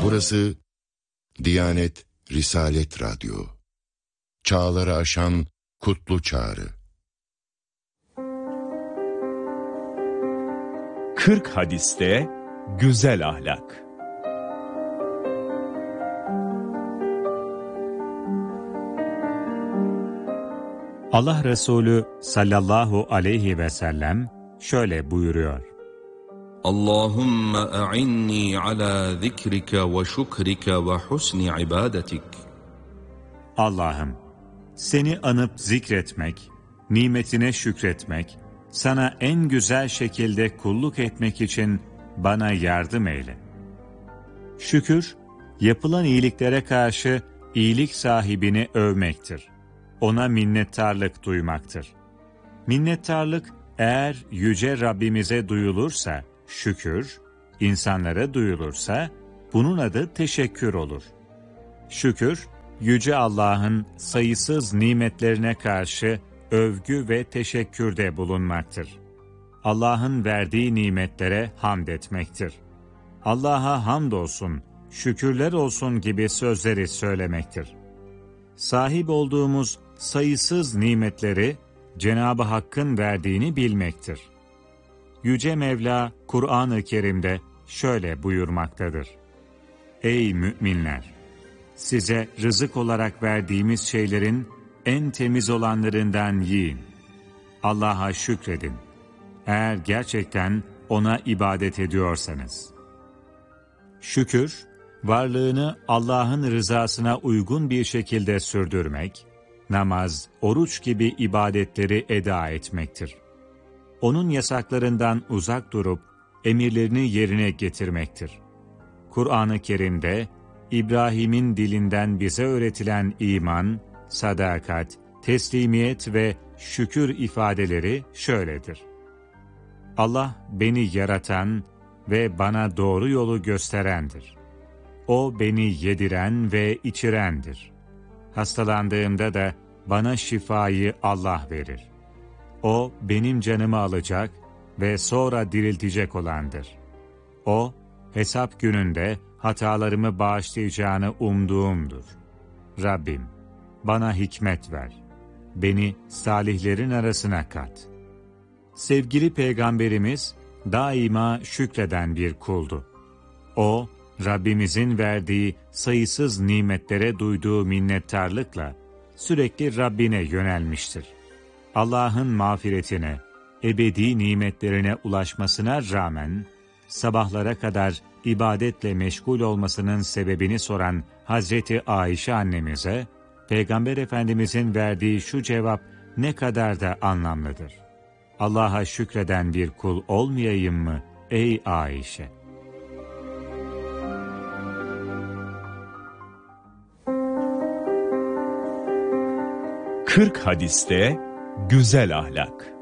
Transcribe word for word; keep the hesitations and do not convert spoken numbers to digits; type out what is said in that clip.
Burası Diyanet Risalet Radyo. Çağları aşan kutlu çağrı. kırk hadiste güzel ahlak. Allah Resulü sallallahu aleyhi ve sellem şöyle buyuruyor: Allahümme a'inni ala zikrike ve şükrike ve husni ibadetik. Allah'ım, seni anıp zikretmek, nimetine şükretmek, sana en güzel şekilde kulluk etmek için bana yardım eyle. Şükür, yapılan iyiliklere karşı iyilik sahibini övmektir. Ona minnettarlık duymaktır. Minnettarlık eğer yüce Rabbimize duyulursa şükür, insanlara duyulursa bunun adı teşekkür olur. Şükür, yüce Allah'ın sayısız nimetlerine karşı övgü ve teşekkürde bulunmaktır. Allah'ın verdiği nimetlere hamd etmektir. Allah'a hamdolsun, şükürler olsun gibi sözleri söylemektir. Sahip olduğumuz sayısız nimetleri Cenab-ı Hakk'ın verdiğini bilmektir. Yüce Mevla Kur'an-ı Kerim'de şöyle buyurmaktadır: Ey müminler! Size rızık olarak verdiğimiz şeylerin en temiz olanlarından yiyin. Allah'a şükredin. Eğer gerçekten O'na ibadet ediyorsanız. Şükür, varlığını Allah'ın rızasına uygun bir şekilde sürdürmek, namaz, oruç gibi ibadetleri eda etmektir. Onun yasaklarından uzak durup emirlerini yerine getirmektir. Kur'an-ı Kerim'de İbrahim'in dilinden bize öğretilen iman, sadakat, teslimiyet ve şükür ifadeleri şöyledir: Allah beni yaratan ve bana doğru yolu gösterendir. O beni yediren ve içirendir. Hastalandığımda da bana şifayı Allah verir. O benim canımı alacak ve sonra diriltecek olandır. O hesap gününde hatalarımı bağışlayacağını umduğumdur. Rabbim, bana hikmet ver. Beni salihlerin arasına kat. Sevgili Peygamberimiz daima şükreden bir kuldu. O, Rabbimizin verdiği sayısız nimetlere duyduğu minnettarlıkla sürekli Rabbine yönelmiştir. Allah'ın mağfiretine, ebedi nimetlerine ulaşmasına rağmen sabahlara kadar ibadetle meşgul olmasının sebebini soran Hazreti Ayşe annemize Peygamber Efendimizin verdiği şu cevap ne kadar da anlamlıdır: Allah'a şükreden bir kul olmayayım mı ey Ayşe? kırk hadiste güzel ahlak.